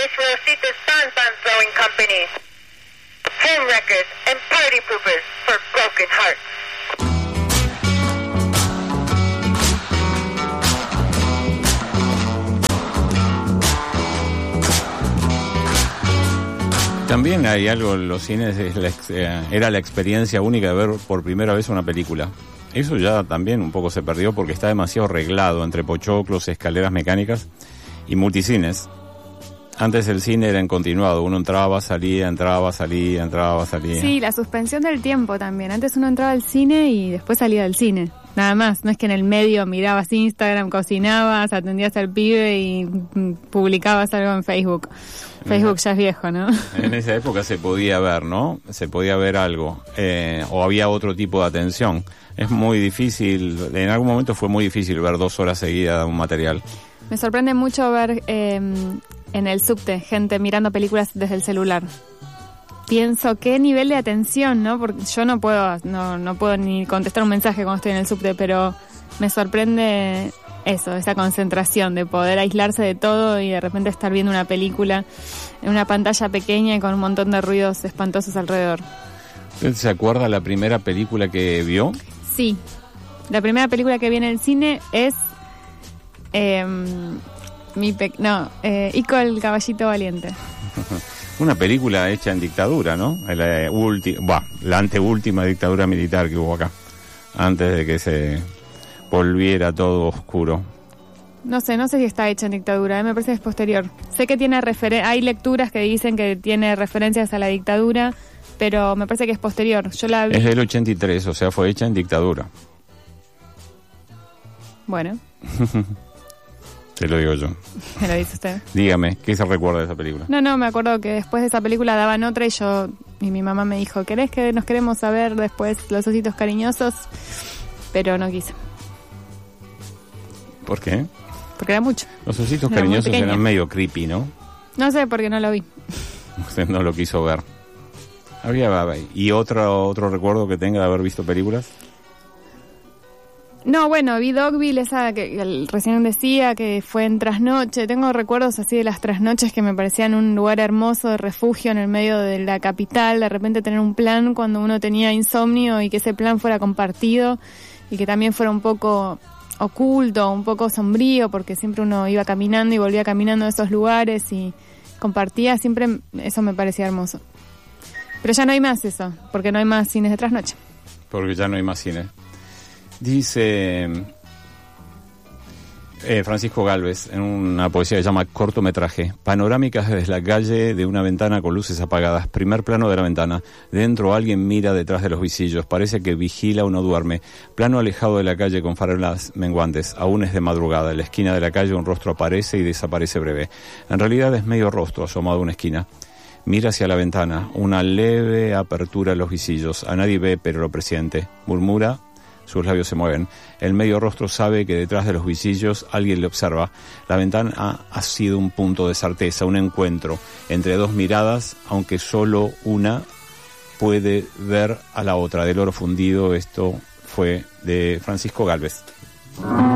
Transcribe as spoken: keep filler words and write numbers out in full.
Rosita's Fan Fan Throwing Company. Home wreckers and party poopers for broken hearts. También hay algo en los cines, es la, eh, era la experiencia única de ver por primera vez una película. Eso ya también un poco se perdió porque está demasiado reglado entre pochoclos, escaleras mecánicas y multicines. Antes el cine era en continuado, uno entraba, salía, entraba, salía, entraba, salía. Sí, la suspensión del tiempo también. Antes uno entraba al cine y después salía del cine. Nada más, no es que en el medio mirabas Instagram, cocinabas, atendías al pibe y publicabas algo en Facebook. Facebook ya es viejo, ¿no? En esa época se podía ver, ¿no? Se podía ver algo. Eh, o había otro tipo de atención. Es muy difícil, en algún momento fue muy difícil ver dos horas seguidas un material. Me sorprende mucho ver eh, en el subte gente mirando películas desde el celular. Pienso qué nivel de atención, ¿no? Porque yo no puedo, no, no puedo ni contestar un mensaje cuando estoy en el subte, pero me sorprende eso, esa concentración de poder aislarse de todo y de repente estar viendo una película en una pantalla pequeña y con un montón de ruidos espantosos alrededor. ¿Usted se acuerda la primera película que vio? Sí, la primera película que vi en el cine es eh, mi pe- no, eh, Ico el caballito valiente. Una película hecha en dictadura, ¿no? La, ulti- bah, la anteúltima dictadura militar que hubo acá, antes de que se volviera todo oscuro. No sé, no sé si está hecha en dictadura, ¿eh? Me parece que es posterior. Sé que tiene referen- hay lecturas que dicen que tiene referencias a la dictadura, pero me parece que es posterior. Yo la vi... Es del ochenta y tres, o sea, fue hecha en dictadura. Bueno. Te lo digo yo. Me lo dice usted. Dígame, ¿qué se recuerda de esa película? No, no, me acuerdo que después de esa película daban otra y yo... Y mi mamá me dijo, ¿querés que nos queremos saber después Los ositos cariñosos? Pero no quise. ¿Por qué? Porque era mucho. Los ositos Era cariñosos muy eran medio creepy, ¿no? No sé, porque no lo vi. Usted no lo quiso ver. Había... ¿Y otro, otro recuerdo que tenga de haber visto películas? No, bueno, vi Dogville, esa que, que recién decía, que fue en trasnoche. Tengo recuerdos así de las trasnoches que me parecían un lugar hermoso de refugio en el medio de la capital. De repente tener un plan cuando uno tenía insomnio y que ese plan fuera compartido y que también fuera un poco oculto, un poco sombrío, porque siempre uno iba caminando y volvía caminando a esos lugares y compartía. Siempre eso me parecía hermoso. Pero ya no hay más eso, porque no hay más cines de trasnoche. Porque ya no hay más cine. Dice eh, Francisco Gálvez en una poesía que se llama Cortometraje: panorámicas desde la calle de una ventana con luces apagadas. Primer plano de la ventana. Dentro alguien mira detrás de los visillos. Parece que vigila o no duerme. Plano alejado de la calle con farolas menguantes. Aún es de madrugada. En la esquina de la calle un rostro aparece y desaparece breve. En realidad es medio rostro asomado a una esquina. Mira hacia la ventana. Una leve apertura en los visillos. A nadie ve, pero lo presiente. Murmura. Sus labios se mueven. El medio rostro sabe que detrás de los visillos alguien le observa. La ventana ha, ha sido un punto de certeza, un encuentro entre dos miradas, aunque solo una puede ver a la otra. Del oro fundido, esto fue de Francisco Gálvez.